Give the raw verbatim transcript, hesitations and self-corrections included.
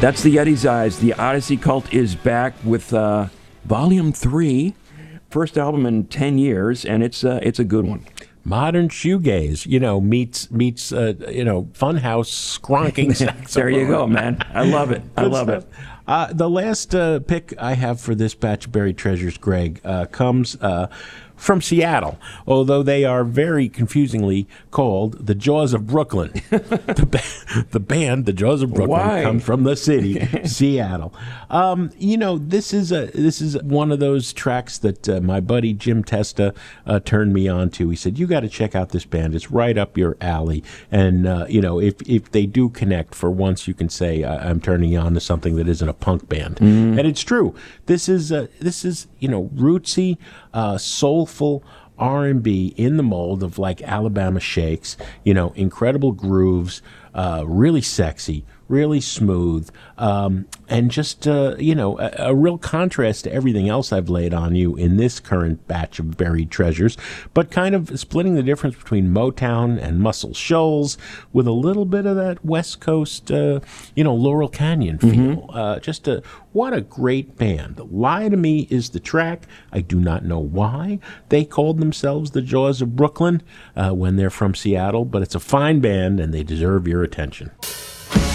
That's the Yeti's Eyes. The Odyssey Cult is back with uh, Volume Three, first album in ten years, and it's uh, it's a good one. Modern shoegaze, you know, meets meets uh, you know, funhouse skronking saxophone. There you go, man. I love it. I Good love stuff. it. Uh, the last uh, pick I have for this batch of buried treasures, Greg, uh, comes uh, from Seattle, although they are very confusingly called the Jaws of Brooklyn. the, ba- the band, the Jaws of Brooklyn, Why? comes from the city, Seattle. Um, you know, this is a this is one of those tracks that uh, my buddy Jim Testa uh, turned me on to. He said, "You got to check out this band. It's right up your alley." And uh, you know, if if they do connect, for once, you can say, I- "I'm turning you on to something that isn't a punk band," mm. and it's true. This is uh, this is you know rootsy, uh, soulful R and B in the mold of like Alabama Shakes. You know, incredible grooves, uh, really sexy, really smooth, um, and just uh, you know a, a real contrast to everything else I've laid on you in this current batch of buried treasures. But kind of splitting the difference between Motown and Muscle Shoals with a little bit of that West Coast, uh, you know, Laurel Canyon feel. Mm-hmm. Uh, just a what a great band. Lie to Me is the track. I do not know why they called themselves the Jaws of Brooklyn uh, when they're from Seattle, but it's a fine band and they deserve your attention.